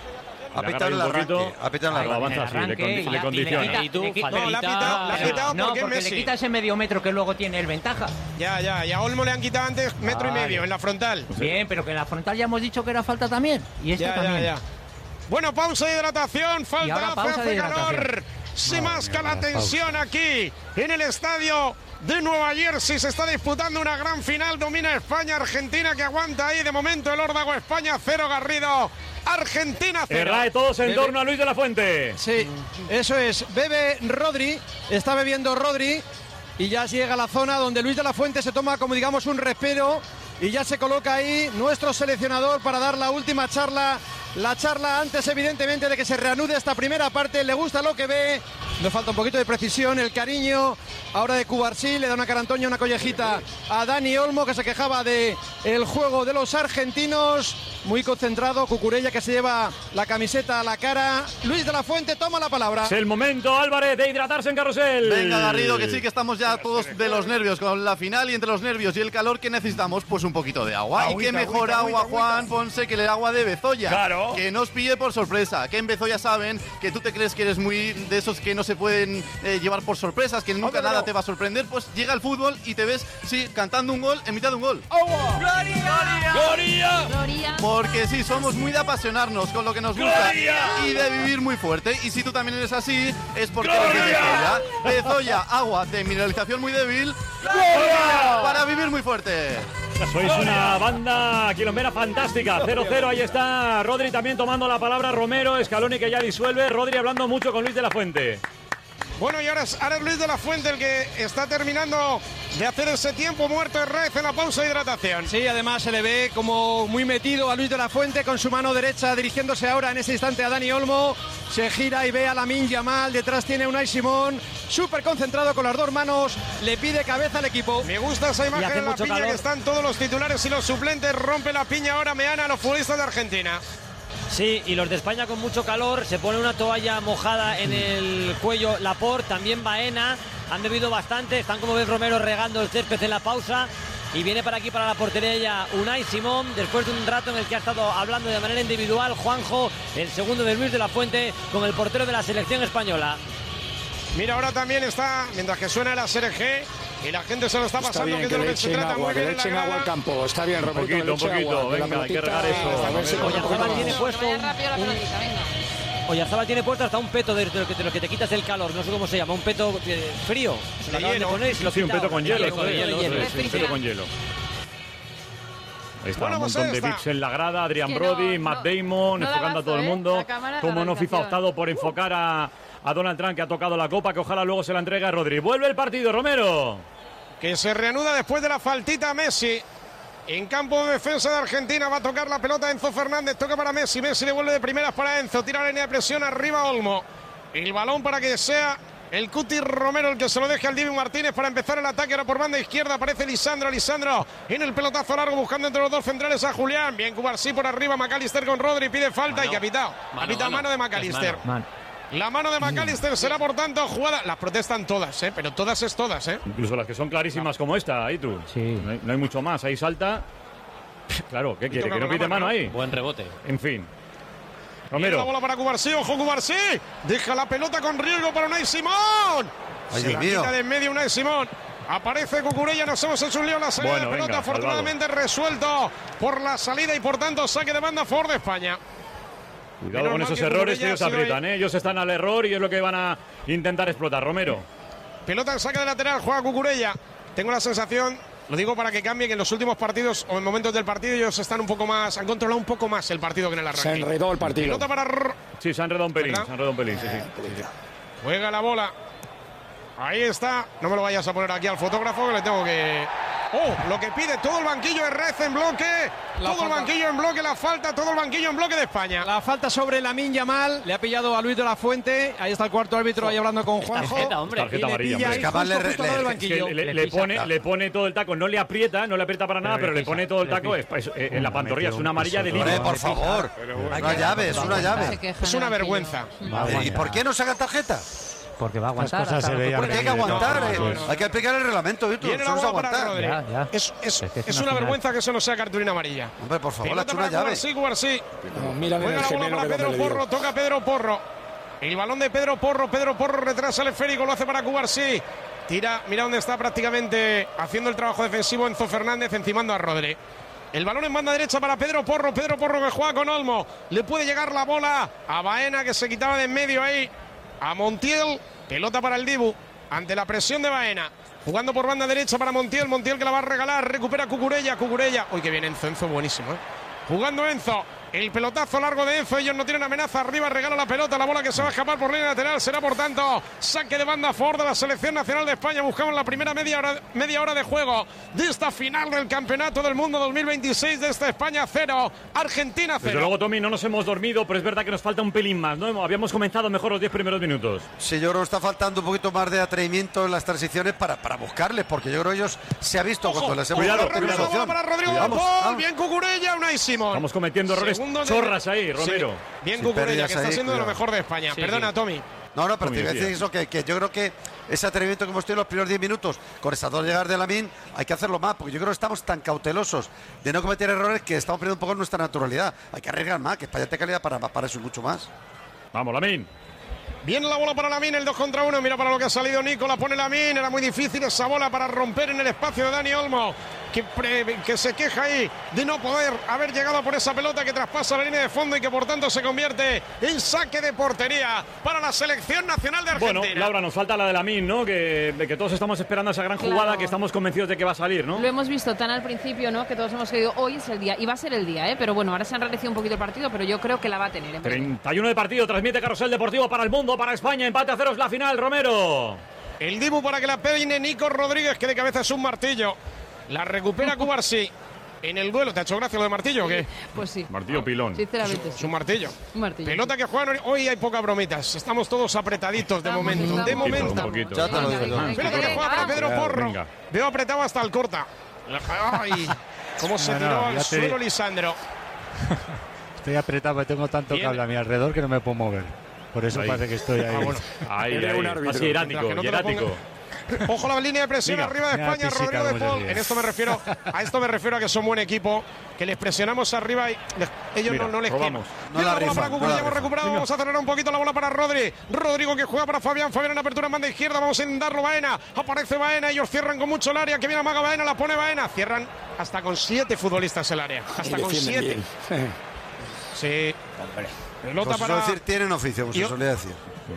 Ha pitado el arranque. Ha pitado el avanza así, le condiciona. No, la ha pitado porque le quita ese medio metro que luego tiene el ventaja. Ya, y a Olmo le han quitado antes metro y medio en la frontal. Bien, pero que en la frontal ya hemos dicho que era falta también. Y este también. Ya. Bueno, pausa de hidratación, falta, hace calor. Se masca la tensión aquí en el estadio de Nueva Jersey. Se está disputando una gran final. Domina España, Argentina que aguanta ahí. De momento el órdago España 0, Garrido. Argentina 0. Errae todos en torno a Luis de la Fuente. Sí, eso es. Bebe Rodri, está bebiendo Rodri y ya llega a la zona donde Luis de la Fuente se toma como digamos un respiro y ya se coloca ahí nuestro seleccionador para dar la última charla. La charla antes evidentemente de que se reanude esta primera parte. Le gusta lo que ve, le falta un poquito de precisión, el cariño ahora de Cubarsí, le da una carantoña, una collejita a Dani Olmo que se quejaba de el juego de los argentinos. Muy concentrado, Cucurella que se lleva la camiseta a la cara. Luis de la Fuente toma la palabra. Es el momento, Álvarez, de hidratarse en carrusel. Venga, Garrido, que sí que estamos ya todos de los nervios con la final, y entre los nervios y el calor que necesitamos, pues un poquito de agua. Y qué mejor agua, Juan Ponce, que el agua de Bezoya. Claro. Que nos pille por sorpresa, que en Bezoya saben que tú te crees que eres muy de esos que no se pueden llevar por sorpresas, que nunca nada te va a sorprender, pues llega el fútbol y te ves, sí, cantando un gol en mitad de un gol. ¡Gloria! Porque sí, somos muy de apasionarnos con lo que nos gusta y de vivir muy fuerte. Y si tú también eres así, es porque eres de Bezoya. Bezoya, agua de mineralización muy débil para vivir muy fuerte. Sois una banda quilombera fantástica. 0-0, ahí está Rodri también tomando la palabra. Romero, Scaloni que ya disuelve. Rodri hablando mucho con Luis de la Fuente. Bueno, y ahora es Luis de la Fuente el que está terminando de hacer ese tiempo muerto de Rez en la pausa de hidratación. Sí, además se le ve como muy metido a Luis de la Fuente con su mano derecha dirigiéndose ahora en ese instante a Dani Olmo. Se gira y ve a Lamine Yamal, detrás tiene Unai Simón, súper concentrado con las dos manos, le pide cabeza al equipo. Me gusta esa imagen de la piña calor. Que están todos los titulares y los suplentes, rompe la piña ahora Meana a los futbolistas de Argentina. Sí, y los de España con mucho calor, se pone una toalla mojada en el cuello Laporte, también Baena, han bebido bastante, están como ves Romero regando el césped en la pausa y viene para aquí para la portería ya Unai Simón, después de un rato en el que ha estado hablando de manera individual Juanjo, el segundo de Luis de la Fuente con el portero de la selección española. Mira, ahora también está, mientras que suena la SRG y la gente se lo está pasando, bien, que de lo que se trata, muy bien en la grada. Agua al campo. Está bien, Roberto, un poquito, venga, hay que regar eso. Oyarzabal tiene puesto Oyarzabal tiene puesto hasta un peto de lo que te quitas del calor, no sé cómo se llama, un peto frío. Se lo acaban de poner y se lo sí, un peto con hielo. Un peto con hielo. Ahí está, un montón de VIPs en la grada, Adrian Brody, Matt Damon, enfocando a todo el mundo. Como no, FIFA ha optado por enfocar a Donald Trump, que ha tocado la copa, que ojalá luego se la entregue a Rodri. Vuelve el partido, Romero. Que se reanuda después de la faltita Messi. En campo de defensa de Argentina va a tocar la pelota Enzo Fernández. Toca para Messi. Messi devuelve de primeras para Enzo. Tira la línea de presión arriba Olmo. El balón para que sea el Cuti Romero el que se lo deje al Dibu Martínez para empezar el ataque. Ahora por banda izquierda aparece Lisandro en el pelotazo largo buscando entre los dos centrales a Julián. Bien Cubarsí por arriba. McAllister con Rodri. Pide falta y que ha pitado. Ha pitado mano de McAllister. La mano de McAllister será, por tanto, jugada. Las protestan todas, pero todas es todas, Incluso las que son clarísimas como esta, ahí tú. Sí. No hay mucho más. Ahí salta. Claro, ¿qué quiere? ¿Que no pite mano ahí? Buen rebote. En fin. Romero. La bola para Cubarsí, ojo Cubarsí. Deja la pelota con riesgo para Unai Simón. Se la quita de en medio Unai Simón. Aparece Cucurella, nos hemos hecho un lío en la salida de pelota. Venga, afortunadamente resuelto por la salida y por tanto saque de banda a favor de España. Cuidado con esos errores que ellos aprietan, Ellos están al error y es lo que van a intentar explotar. Romero. Pelota en saque de lateral, juega Cucurella. Tengo la sensación, lo digo para que cambie, que en los últimos partidos o en momentos del partido ellos están un poco más, han controlado un poco más el partido que en el arranque. Se enredó el partido. Pelota para... Sí, se ha enredado un pelín, sí. Juega la bola. Ahí está. No me lo vayas a poner aquí al fotógrafo, que le tengo que... Oh, lo que pide todo el banquillo de Rez en bloque. Todo el banquillo en bloque, la falta, todo el banquillo en bloque de España. La falta sobre Lamine Yamal. Le ha pillado a Luis de la Fuente. Ahí está el cuarto árbitro ahí hablando con Juanjo. Tarjeta amarilla. Le pone todo el taco. No le aprieta para nada, pero le pone todo el taco en la pantorrilla. Es una amarilla de límite. Por favor. Una llave, es una llave. Es una vergüenza. ¿Y por qué no saca tarjeta? Porque va a aguantar. Cosas se veían Porque hay que aguantar, no. hay que aplicar el reglamento, Víctor. Viene la Eso es bola para aguantar. Rodri. Ya. Es una vergüenza que eso no sea cartulina amarilla. Hombre, por favor, la Pelota chuna para llave. Cubarsí. Mira en Juega el la bola gemelo para que Pedro le dio. Porro, toca Pedro Porro. El balón de Pedro Porro retrasa el esférico, lo hace para Cubarsí. Tira, mira dónde está prácticamente haciendo el trabajo defensivo Enzo Fernández, encimando a Rodri. El balón en banda derecha para Pedro Porro que juega con Olmo. Le puede llegar la bola a Baena, que se quitaba de en medio ahí. A Montiel, pelota para el Dibu, ante la presión de Baena. Jugando por banda derecha para Montiel que la va a regalar, recupera Cucurella. Uy, que bien Enzo buenísimo, Jugando Enzo, el pelotazo largo de Enzo, ellos no tienen amenaza, arriba regala la pelota, la bola que se va a escapar por línea lateral, será por tanto saque de banda a favor de la selección nacional de España. Buscamos la primera media hora de juego de esta final del Campeonato del Mundo 2026 de esta España 0, Argentina 0. Desde luego, Tommy, no nos hemos dormido, pero es verdad que nos falta un pelín más, ¿no? Habíamos comenzado mejor los 10 primeros minutos. Sí, yo creo que está faltando un poquito más de atrevimiento en las transiciones para buscarles, porque yo creo que ellos se ha visto cuando les hemos dado Cuidado. opción. Para Rodrigo de Paul, bien Cucurella, Unai Simón. Estamos cometiendo errores chorras ahí, Romero. Sí, bien Sí, Cucurella, que está ahí, siendo de lo cuidado. mejor de España. Sí, Perdona, sí. Tommy. No, pero te iba a decir eso, que yo creo que ese atrevimiento que hemos tenido en los primeros 10 minutos con esas dos llegadas de Lamine, hay que hacerlo más, porque yo creo que estamos tan cautelosos de no cometer errores que estamos perdiendo un poco nuestra naturalidad. Hay que arriesgar más, que España tenga calidad para eso y mucho más. Vamos, Lamine. Viene la bola para Lamine, el 2 contra 1. Mira para lo que ha salido Nico, la pone Lamine. Era muy difícil esa bola para romper en el espacio de Dani Olmo, que se queja ahí de no poder haber llegado por esa pelota que traspasa la línea de fondo y que por tanto se convierte en saque de portería para la selección nacional de Argentina. Bueno, Laura, nos falta la de Lamine, ¿no? Que todos estamos esperando esa gran jugada, Claro. que estamos convencidos de que va a salir, ¿no? Lo hemos visto tan al principio, ¿no? Que todos hemos creído hoy es el día. Y va a ser el día, ¿eh? Pero bueno, ahora se ha enrarecido un poquito el partido, pero yo creo que la va a tener. 31 de partido, transmite Carrusel Deportivo para el mundo, para España. Empate a 0 es la final, Romero. El Dibu para que la peine Nico Rodríguez, que de cabeza es un martillo. La recupera Cubarsí en el duelo. ¿Te ha hecho gracia lo de martillo o qué? Pues sí. Martillo pilón. Sinceramente, Es un martillo. un martillo. Pelota que juegan hoy, hay pocas bromitas. Estamos todos apretaditos de momento. estamos. De Un poquito, momento. un poquito. Ya te lo digo yo. Pelota que juega para Pedro Porro. Venga. Veo apretado hasta el corta. Ay, cómo se No, tiró al ya te- suelo Lisandro. Estoy apretado, porque tengo tanto Bien. cable a mi alrededor que no me puedo mover. Por eso Ahí. parece que estoy ahí. Ahí, Eres un ahí. árbitro. Así, hierático, Que no te lo hierático. Ojo la línea de presión Mira, arriba de mira España, física, Rodrigo de cómo se Paul. ríe. En esto me refiero a que son buen equipo, que les presionamos arriba y ellos Mira, no les robamos. queman. No Viene la bola para rifan, Cucurella, no la hemos rifan. recuperado, vamos a acelerar un poquito la bola para Rodri. Rodrigo que juega para Fabián en apertura en banda izquierda, vamos a intentarlo Baena. Aparece Baena, ellos cierran con mucho el área, que viene Amaga Baena, la pone Baena. Cierran hasta con 7 futbolistas el área, hasta Y con defienden 7. bien. Sí. Pelota Pues para... eso decir, tienen oficio, como se Yo- solía decir.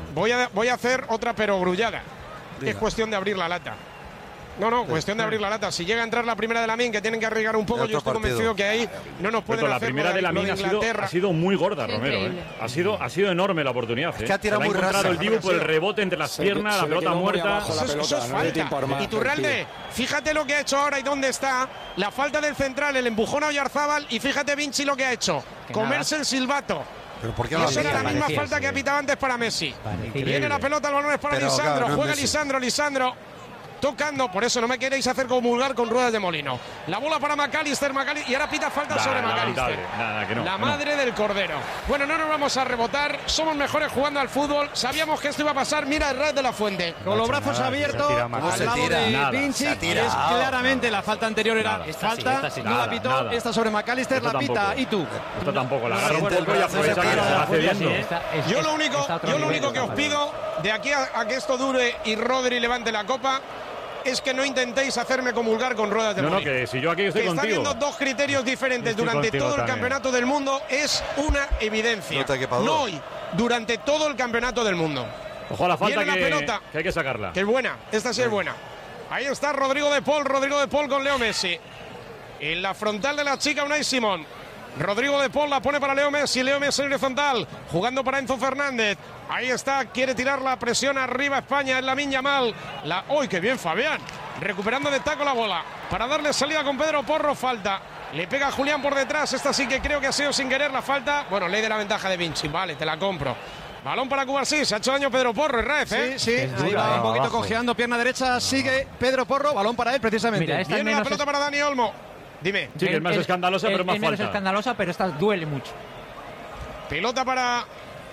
Voy a hacer otra pero grullada. Diga. Es cuestión de abrir la lata. No, cuestión de abrir la lata. Si llega a entrar la primera de Lamine, que tienen que arriesgar un poco, De otro yo estoy partido. convencido que ahí no nos pueden Pero la hacer primera lo de Lamine lo Inglaterra. ha sido muy gorda, Sí, Romero. increíble. Ha sido enorme la oportunidad. Es que ha tirado Se la muy encontrado rasa. el Dibu por el rebote entre las piernas, se la le pelota quedó muy muerta. abajo la Eso es pelota, no le dio tiempo a falta. armar, Iturralde, fíjate lo que ha hecho ahora y dónde está. La falta del central, el empujón a Oyarzábal y fíjate Vinci lo que ha hecho. Que Comerse el silbato. Pero ¿por qué Y no eso era la aplican? misma parecía, falta que sí. ha pitado antes para Messi. Parecía. Viene la pelota, el balón es para Pero, Lisandro. claro, no es Juega Messi. Lisandro. Tocando, por eso no me queréis hacer comulgar con ruedas de molino. La bola para McAllister, y ahora pita falta sobre McAllister. Nada, que no. La que no. madre del cordero. Bueno, no nos vamos a rebotar. Somos mejores jugando al fútbol. Sabíamos que esto iba a pasar. Mira el Red de la Fuente. Con los brazos nada, abiertos se tira mal. al Se lado tira. de Nada, Vinci, se ha y es tirado. claramente la falta anterior era Nada. Esta sí, falta, esta sí. no la Nada, pitó, nada. esta sobre McAllister, Esto la pita, tampoco. y tú. Esto tampoco, la agarra un Siente el poco y brazo, aprovecha se que tira. se va cediendo. Yo lo único que os pido de aquí a que esto dure y Rodri levante la copa es que no intentéis hacerme comulgar con ruedas de No, molino. que si yo aquí estoy Que está contigo. habiendo dos criterios diferentes Estoy durante contigo todo el también. campeonato del mundo es una evidencia. No te quepa duda. No hoy, durante todo el campeonato del mundo. Ojo a la falta Viene la que pelota. hay que sacarla. Que es buena, esta sí es buena. Ahí está Rodrigo de Paul con Leo Messi. En la frontal de la chica Unai Simón. Rodrigo de Paul la pone para Leo Messi en horizontal, jugando para Enzo Fernández. Ahí está, quiere tirar la presión arriba España en Lamine Yamal. ¡Uy, qué bien Fabián! Recuperando de taco la bola para darle salida con Pedro Porro, falta. Le pega a Julián por detrás, esta sí que creo que ha sido sin querer la falta. Bueno, ley de la ventaja de Vinci, vale, te la compro. Balón para Cubarsí, se ha hecho daño Pedro Porro, Herrez, ¿eh? Sí, ahí va un poquito cojeando, pierna derecha, sigue Pedro Porro, balón para él precisamente. Mira, esta Viene la menos pelota para Dani Olmo. Dime. Sí, que es más escandalosa, pero más menos falta. escandalosa, pero esta duele mucho. Pelota para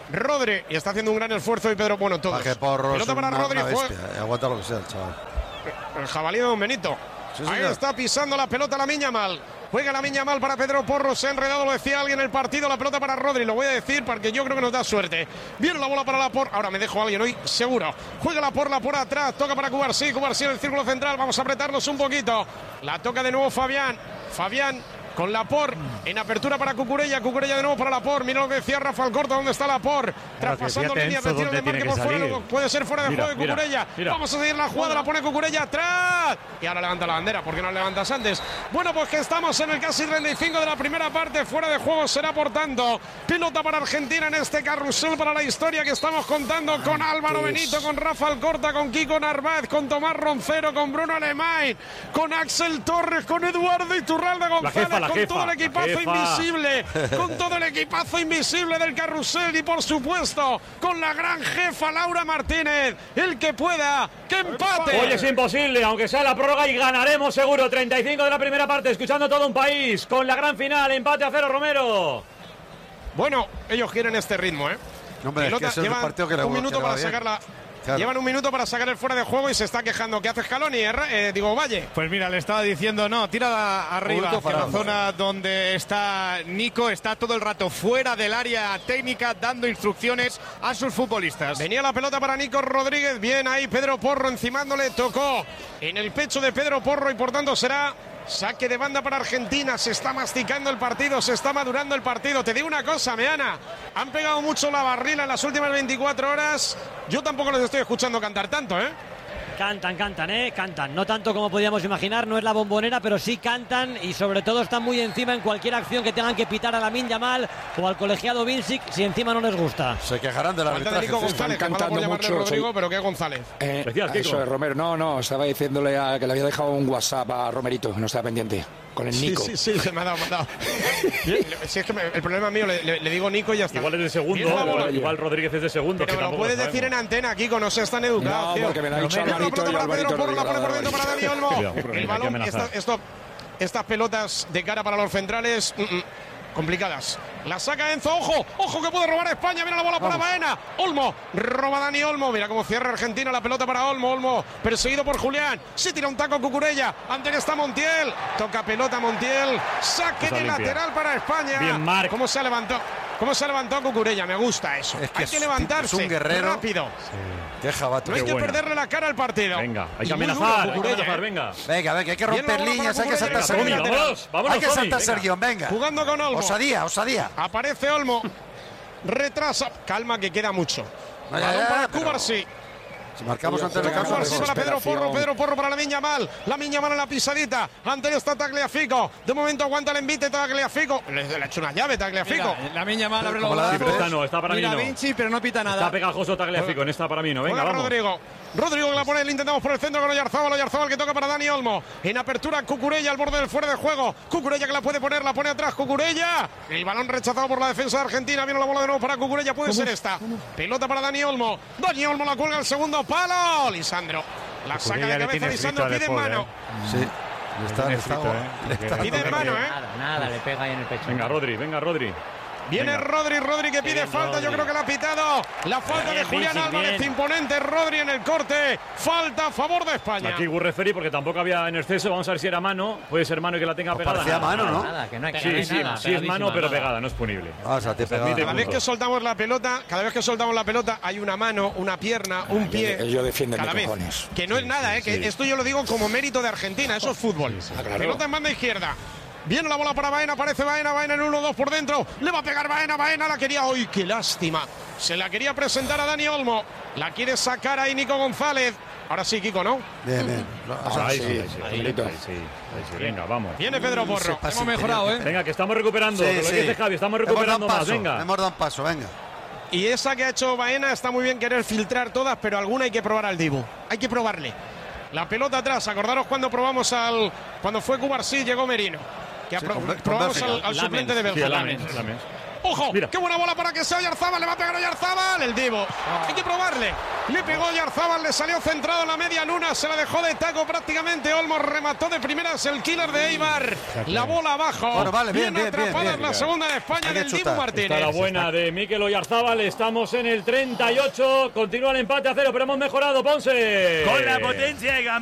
Rodri, y está haciendo un gran esfuerzo y Pedro, bueno, todos. Pelota para Rodri, aguanta lo que sea el chaval. El jabalí de Don Benito. Sí, ahí está pisando la pelota Lamine Yamal. Juega Lamine Yamal para Pedro Porro. Se ha enredado, lo decía alguien en el partido. La pelota para Rodri. Lo voy a decir porque yo creo que nos da suerte. Viene la bola para Laporte. Ahora me dejo a alguien hoy, seguro. Juega Laporte atrás. Toca para Cubarsí en el círculo central. Vamos a apretarnos un poquito. La toca de nuevo Fabián. Con Laporte en apertura para Cucurella. Cucurella de nuevo para Laporte. Mira lo que decía Rafael Corta. ¿Dónde está Laporte? Traspasando líneas de tiro de marque por fuera. Puede ser fuera de juego de Cucurella. Vamos a seguir la jugada. La pone Cucurella atrás. Y ahora levanta la bandera. ¿Por qué no la levantas antes? Bueno, pues que estamos en el casi 35 de la primera parte. Fuera de juego será por tanto. Pilota para Argentina en este carrusel para la historia que estamos contando con Álvaro Benito, con Rafael Corta, con Kiko Narváez, con Tomás Roncero, con Bruno Alemán, con Axel Torres, con Eduardo Iturralde González. Con todo el equipazo invisible, con todo el equipazo invisible del carrusel y por supuesto con la gran jefa Laura Martínez. El que pueda, que empate. Hoy es imposible, aunque sea la prórroga, y ganaremos seguro. 35 de la primera parte, escuchando todo un país con la gran final, empate a 0, Romero. Bueno, ellos quieren este ritmo, ¿eh? No, hombre, es que ese es un partido que le un minuto para sacarla. Claro. Llevan un minuto para sacar el fuera de juego y se está quejando. ¿Qué hace Scaloni? Valle. Pues mira, le estaba diciendo, no, tira arriba hacia la zona donde está Nico. Está todo el rato fuera del área técnica dando instrucciones a sus futbolistas. Venía la pelota para Nico Rodríguez. Bien ahí, Pedro Porro encimándole. Tocó en el pecho de Pedro Porro y por tanto será saque de banda para Argentina. Se está masticando el partido, se está madurando el partido. Te digo una cosa, Meana. Han pegado mucho la barrila en las últimas 24 horas. Yo tampoco les estoy escuchando cantar tanto, ¿eh? Cantan. No tanto como podíamos imaginar, no es la Bombonera, pero sí cantan y sobre todo están muy encima en cualquier acción que tengan que pitar a Lamine Yamal o al colegiado Vincic si encima no les gusta. Se quejarán de la arbitraje. Nico González, que malo por llamarle Rodrigo, pero ¿qué González? Eso es Romero. No, estaba diciéndole que le había dejado un WhatsApp a Romerito, que no estaba pendiente. Con el Nico. Sí, me ha dado. Si es que el problema mío, le digo Nico y ya está. Igual es de segundo, igual Rodríguez es de segundo. Pero me lo puedes decir en antena, Kiko, no seas tan educado. No, porque me lo ha dicho Alvarito y Alvarito. La pone por dentro para Dani Olmo. El balón, estas pelotas de cara para los centrales, complicadas. La saca Enzo, ojo que puede robar España. Mira la bola para Baena. Olmo, roba Dani Olmo. Mira cómo cierra Argentina, la pelota para Olmo, perseguido por Julián. Se tira un taco Cucurella. Ante está Montiel. Toca pelota Montiel. Saque de lateral para España. Bien, Marc. ¿Cómo se levantó Cucurella? Me gusta eso. Es que hay que levantarse. Es un guerrero. Rápido. Qué jabato. No hay que perderle la cara al partido. Venga, hay que amenazar, venga. Venga, hay que romper líneas, hay que saltarse el guión. Vámonos, hay que saltarse el guión, venga. Jugando con Olmo. Osadía. Aparece Olmo. Retrasa. Calma que queda mucho. Balón para Cubarsí. Si marcamos antes de campo. Para Pedro Porro para Lamine Yamal. Lamine Yamal en la pisadita. Ante está Tagliafico. De momento aguanta el envite Tagliafico. Le ha hecho una llave Tagliafico. Lamine Yamal abre los brazos. Está para mí no. Vinci, pero no pita nada. Está pegajoso Tagliafico, en esta para mí no. Venga, vamos. Rodrigo que la pone, le intentamos por el centro con Oyarzabal que toca para Dani Olmo. En apertura Cucurella al borde del fuera de juego. Cucurella que la puede poner, la pone atrás Cucurella. El balón rechazado por la defensa de Argentina. Viene la bola de nuevo para Cucurella, puede ser esta. Pelota para Dani Olmo. Dani Olmo la cuelga al segundo palo. Lisandro. La saca de cabeza Lisandro, pide en mano. Sí. Pide en mano, Nada, le pega ahí en el pecho. Venga, Rodri. Viene Rodri que pide falta, yo creo que la ha pitado. La falta de Julián Álvarez, imponente Rodri en el corte. Falta a favor de España. Aquí referee porque tampoco había en exceso. Vamos a ver si era mano. Puede ser mano y que la tenga pegada. Parecía mano, ¿no? Nada, que no hay sí, es mano, pero pegada, no es punible. Cada vez que soltamos la pelota, hay una mano, una pierna, un pie. Yo defiendo cada vez. Cojones. Que no es nada, que esto yo lo digo como mérito de Argentina, eso es fútbol. Pelota en banda izquierda. Viene la bola para Baena, aparece Baena en 1-2 por dentro. Le va a pegar Baena la quería. ¡Uy, qué lástima! Se la quería presentar a Dani Olmo. La quiere sacar ahí Nico González. Ahora sí, Kiko, ¿no? Bien. Ahí, venga, vamos. Viene Pedro Porro. Hemos mejorado, Venga, que estamos recuperando. Lo que dice Javi, estamos recuperando más. Venga. Hemos dado un paso, venga. Y esa que ha hecho Baena está muy bien querer filtrar todas, pero alguna hay que probar al Dibu. Hay que probarle. La pelota atrás. Acordaros cuando probamos cuando fue Cubarsí, llegó Merino. Que probamos al suplente de Bélgica. ¡Ojo! Mira. ¡Qué buena bola para que sea Oyarzabal! ¡Le va a pegar Oyarzabal! El Divo. Hay que probarle. Le pegó Oyarzábal, le salió centrado en la media luna, se la dejó de taco prácticamente. Olmo remató de primeras el killer de Eibar. La bola abajo. Bueno, vale, bien, atrapada en la segunda de España del Dibu Martínez. Está la buena de Mikel Oyarzábal. Estamos en el 38. Continúa el empate a 0, pero hemos mejorado, Ponce. Con la potencia de